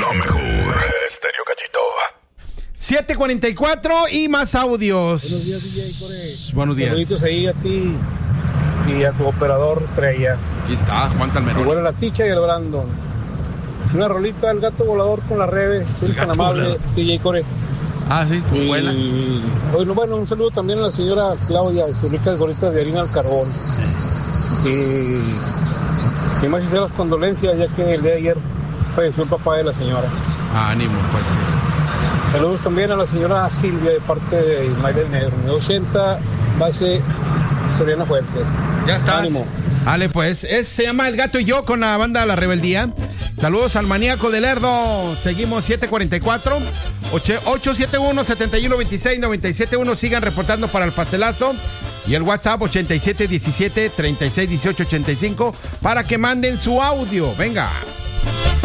Lo mejor. Estéreo Cachito. 7:44 y más audios. Buenos días, DJ Core. Buenos días. Saluditos ahí a ti y a tu operador estrella. Aquí está, Juan Salmerón. Igual a la Ticha y al Brandon. Una rolita del gato volador con la Rebe. Eres tan amable, volador. DJ Core. Ah, sí, tu abuela. Bueno, un saludo también a la señora Claudia y sus ricas gorritas de harina al carbón. Y más hacer las condolencias, ya que el día de ayer falleció el papá de la señora. Ánimo, pues. Saludos también a la señora Silvia de parte de Ismael del Negro. 80, base Soriana Fuerte. Ya estás. Ánimo. Vale, pues. Se llama El Gato y Yo con la banda La Rebeldía. Saludos al maníaco del Lerdo. Seguimos 7:44. 871-7126-971. Sigan reportando para el pastelazo. Y el WhatsApp 8717-3618-85 para que manden su audio. Venga.